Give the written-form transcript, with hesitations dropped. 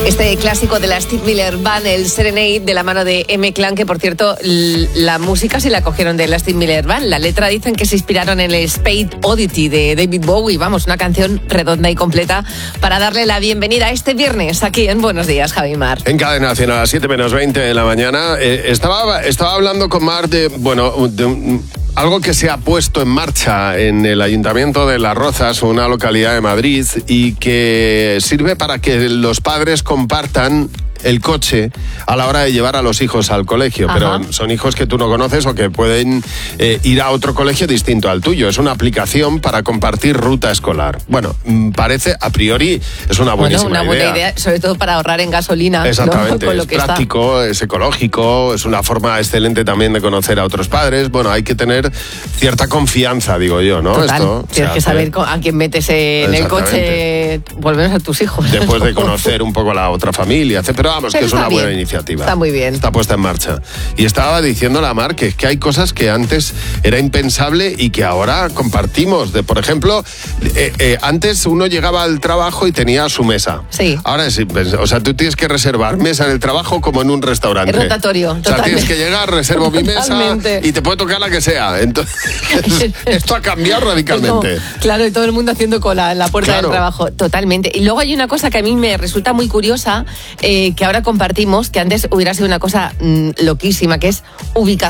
Este clásico de la Steve Miller Band, el Serenade, de la mano de M-Clan, que por cierto, la música sí la cogieron de la Steve Miller Band. La letra dicen que se inspiraron en el Space Oddity de David Bowie. Vamos, una canción redonda y completa para darle la bienvenida este viernes aquí en Buenos Días, Javi Mar. En Cadena Nacional a las 7 menos 20 de la mañana. Estaba hablando con Mar de algo que se ha puesto en marcha en el Ayuntamiento de Las Rozas, una localidad de Madrid, y que sirve para que los padres compartan el coche a la hora de llevar a los hijos al colegio. Ajá. Pero son hijos que tú no conoces o que pueden ir a otro colegio distinto al tuyo. Es una aplicación para compartir ruta escolar. Bueno, parece, a priori, es una buenísima idea. Una buena idea, sobre todo para ahorrar en gasolina. Exactamente, ¿no? Con lo es que práctico, es ecológico, es una forma excelente también de conocer a otros padres. Bueno, hay que tener cierta confianza, digo yo, ¿no? Total, tienes que saber a quién metes en el coche. Volvemos a tus hijos. Después de conocer un poco la otra familia, pero vamos, que es una buena iniciativa. Está muy bien. Está puesta en marcha. Y estaba diciendo la Mar que hay cosas que antes era impensable y que ahora compartimos. Por ejemplo, antes uno llegaba al trabajo y tenía su mesa. Sí. Ahora es impensable. O sea, tú tienes que reservar mesa en el trabajo como en un restaurante. Es rotatorio. O sea, tienes que llegar, reservo mi mesa y te puede tocar la que sea. Entonces, esto ha cambiado radicalmente. Claro, y todo el mundo haciendo cola en la puerta del trabajo. Totalmente. Y luego hay una cosa que a mí me resulta muy curiosa, que ahora compartimos, que antes hubiera sido una cosa loquísima, que es ubicación.